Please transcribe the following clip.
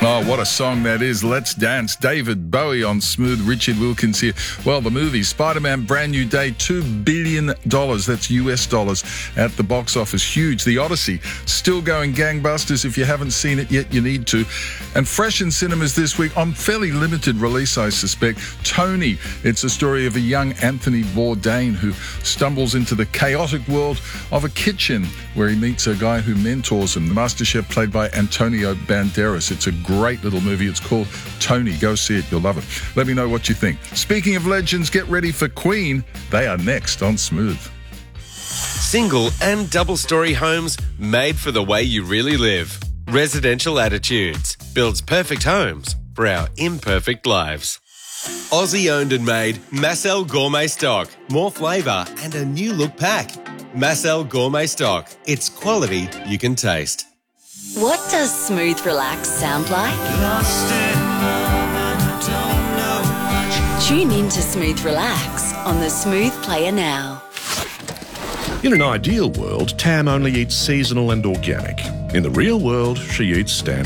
Oh, what a song that is. Let's Dance. David Bowie on Smooth. Richard Wilkins here. Well, the movie Spider-Man Brand New Day, $2 billion. That's US dollars at the box office. Huge. The Odyssey still going gangbusters. If you haven't seen it yet, you need to. And fresh in cinemas this week, on fairly limited release, I suspect, Tony. It's a story of a young Anthony Bourdain who stumbles into the chaotic world of a kitchen where he meets a guy who mentors him, the master chef played by Antonio Banderas. It's a great little movie. It's called Tony. Go see it. You'll love it. Let me know what you think. Speaking of legends, get ready for Queen. They are next on Smooth. Single and double-story homes made for the way you really live. Residential Attitudes builds perfect homes for our imperfect lives. Aussie owned and made Massel Gourmet Stock. More flavour and a new look pack. Massel Gourmet Stock. It's quality you can taste. What does Smooth Relax sound like? Tune in to Smooth Relax on the Smooth Player now. In an ideal world, Tam only eats seasonal and organic. In the real world, she eats standard.